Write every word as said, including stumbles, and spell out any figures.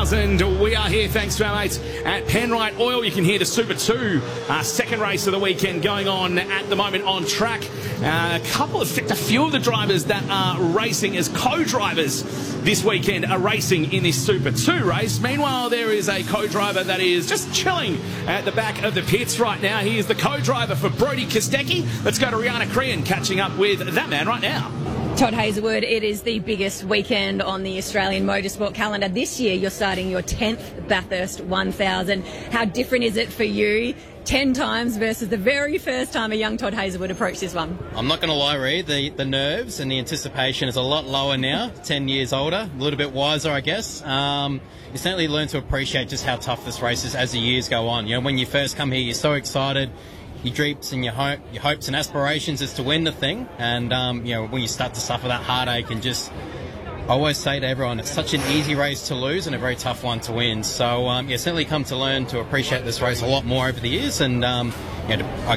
thousand. We are here thanks to our mates at Penrite Oil. You can hear the Super two uh, second race of the weekend going on at the moment on track. Uh, a couple of, a few of the drivers that are racing as co-drivers this weekend are racing in this Super two race. Meanwhile, there is a co-driver that is just chilling at the back of the pits right now. He is the co-driver for Brodie Kostecki. Let's go to Rihanna Crean catching up with that man right now. Todd Hazelwood, it is the biggest weekend on the Australian motorsport calendar. This year you're starting your tenth Bathurst one thousand. How different is it for you? Ten times versus the very first time a young Todd Hazelwood approached this one. I'm not going to lie, Reed, the, the nerves and the anticipation is a lot lower now, ten years older, a little bit wiser, I guess. Um, you certainly learn to appreciate just how tough this race is as the years go on. You know, when you first come here, you're so excited. Your dreams and your, hope, your hopes and aspirations is to win the thing. And, um, you know, when you start to suffer that heartache and just... I always say to everyone, it's such an easy race to lose and a very tough one to win. So, um, yeah, certainly come to learn to appreciate this race a lot more over the years. And, um, you know, I